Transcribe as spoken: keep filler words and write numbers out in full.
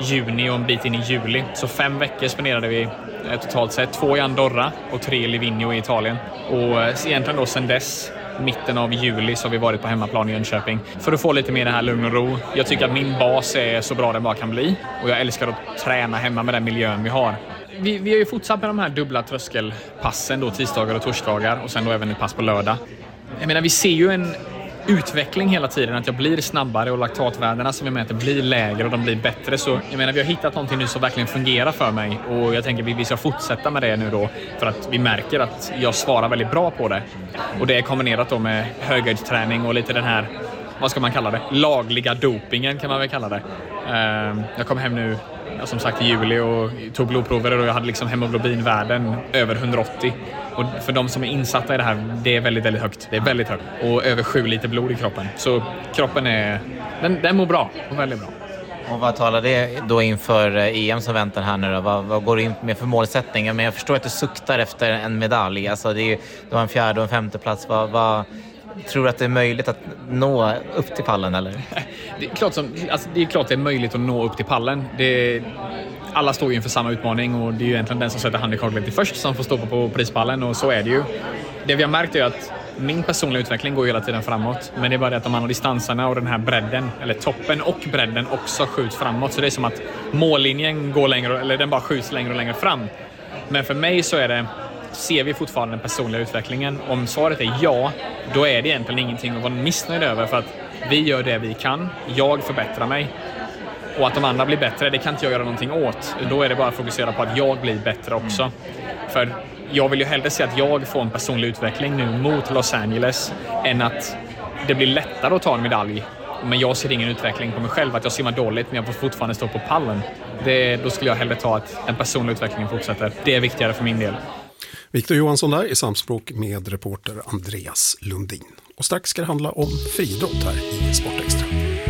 juni och en bit in i juli. Så fem veckor spenderade vi totalt sett. Två i Andorra och tre i Livigno i Italien. Och egentligen då sedan dess, mitten av juli, så har vi varit på hemmaplan i Jönköping. För att få lite mer det här lugn och ro. Jag tycker att min bas är så bra den bara kan bli. Och jag älskar att träna hemma med den miljön vi har. Vi, vi har ju fortsatt med de här dubbla tröskelpassen då, tisdagar och torsdagar. Och sen då även ett pass på lördag. Jag menar, vi ser ju en utveckling hela tiden, att jag blir snabbare och laktatvärdena som jag mäter blir lägre och de blir bättre. Så jag menar, vi har hittat någonting nu som verkligen fungerar för mig, och jag tänker att vi ska fortsätta med det nu då, för att vi märker att jag svarar väldigt bra på det. Och det är kombinerat då med höghöjdsträning och lite den här, vad ska man kalla det, lagliga dopingen kan man väl kalla det. Jag kom hem nu som sagt i juli och tog blodprover och jag hade liksom hemoglobinvärden över hundraåttio. Och för de som är insatta i det här, det är väldigt, väldigt högt. Det är väldigt högt. Och över sju liter blod i kroppen. Så kroppen är, den, den mår bra. Och väldigt bra. Och vad talar det då inför E M som väntar här nu då? Vad, vad går du in med för målsättningar? Men jag förstår att du suktar efter en medalj. Alltså det är, det var en fjärde och en femte plats. Vad, vad tror du att det är möjligt att nå upp till pallen eller? Det är klart, som, alltså det är klart det är möjligt att nå upp till pallen. Det, alla står ju inför samma utmaning och det är ju egentligen den som sätter hand i kaklet till först som får stå på, på prispallen, och så är det ju. Det vi har märkt är att min personliga utveckling går hela tiden framåt, men det är bara det att de andra distanserna och den här bredden, eller toppen och bredden, också skjuts framåt. Så det är som att mållinjen går längre, eller den bara skjuts längre och längre fram. Men för mig så är det, ser vi fortfarande den personliga utvecklingen. Om svaret är ja, då är det egentligen ingenting att vara missnöjd över, för att vi gör det vi kan. Jag förbättrar mig. Och att de andra blir bättre, det kan inte jag göra någonting åt. Då är det bara att fokusera på att jag blir bättre också. Mm. För jag vill ju hellre se att jag får en personlig utveckling nu mot Los Angeles än att det blir lättare att ta en medalj. Men jag ser ingen utveckling på mig själv, att jag simmar dåligt men jag får fortfarande stå på pallen. Det, då skulle jag hellre ta att den personliga utvecklingen fortsätter. Det är viktigare för min del. Victor Johansson där i samspråk med reporter Andreas Lundin. Och strax ska det handla om friidrott här i Sportextra.